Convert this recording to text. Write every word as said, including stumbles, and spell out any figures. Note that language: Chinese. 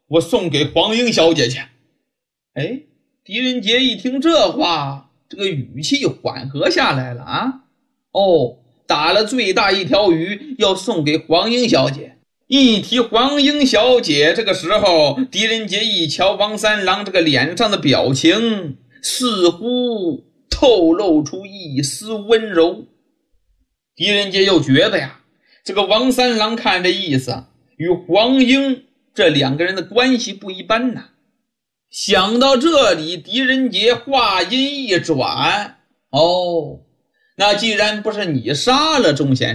我送给黄英小姐去。哎，狄仁杰一听这话，这个语气缓和下来了啊。哦，打了最大一条鱼，要送给黄英小姐。一提黄英小姐，这个时候狄仁杰一瞧王三郎这个脸上的表情，似乎透露出一丝温柔。狄仁杰又觉得呀，这个王三郎看这意思，与黄英这两个人的关系不一般呐。想到这里，狄仁杰话音一转，哦，那既然不是你杀了钟先生，